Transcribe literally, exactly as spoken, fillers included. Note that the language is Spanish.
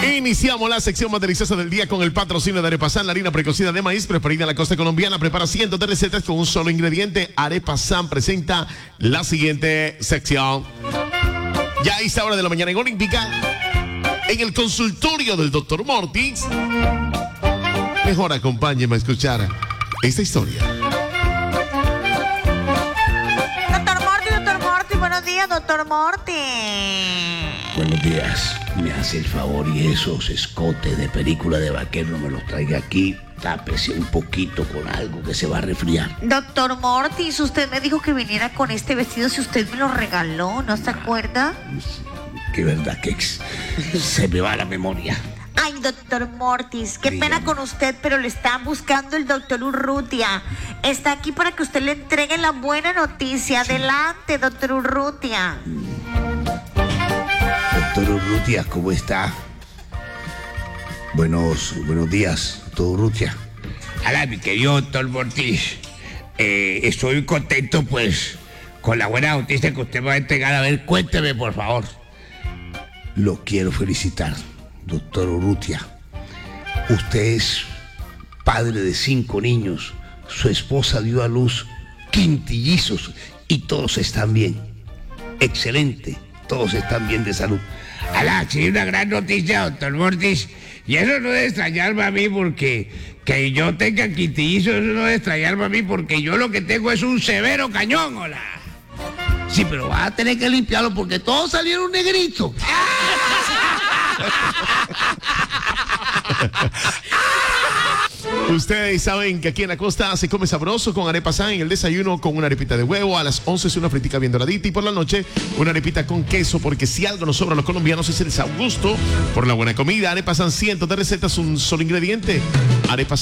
Iniciamos la sección más deliciosa del día con el patrocinio de Arepa San, la harina precocida de maíz preferida en la costa colombiana. Prepara cientos de recetas con un solo ingrediente. Arepa San presenta la siguiente sección. Ya a esta hora de la mañana en Olímpica, en el consultorio del doctor Mortis. Mejor acompáñeme a escuchar esta historia. Doctor Morty, doctor Morty, buenos días, doctor Morty. Buenos días, me hace el favor y esos escotes de película de vaquero no me los traiga aquí. Tápese un poquito con algo que se va a resfriar. Doctor Mortis, usted me dijo que viniera con este vestido si usted me lo regaló, ¿no se acuerda? Qué verdad que se me va la memoria. Ay, doctor Mortis, qué Dígame. pena con usted, pero le está buscando el doctor Urrutia. Está aquí para que usted le entregue la buena noticia. Adelante, doctor Urrutia. Doctor Urrutia, ¿cómo está? Buenos, buenos días, doctor Urrutia. Hola, mi querido doctor Mortis. Eh, estoy contento, pues, con la buena noticia que usted me va a entregar. A ver, cuénteme, por favor. Lo quiero felicitar, doctor Urrutia. Usted es padre de cinco niños. Su esposa dio a luz quintillizos y todos están bien. Excelente, todos están bien de salud. Hola, sí, una gran noticia, doctor Mortis. Y eso no debe extrañarme a mí porque que yo tenga quintillizos, eso no debe extrañarme a mí porque yo lo que tengo es un severo cañón, hola. Sí, pero vas a tener que limpiarlo porque todos salieron negritos. Ustedes saben que aquí en la costa se come sabroso con Arepa San. En el desayuno con una arepita de huevo, a las once es una fritica bien doradita y por la noche una arepita con queso, porque si algo nos sobra a los colombianos es el gusto por la buena comida. Arepa San, cientos de recetas, un solo ingrediente. Arepa San.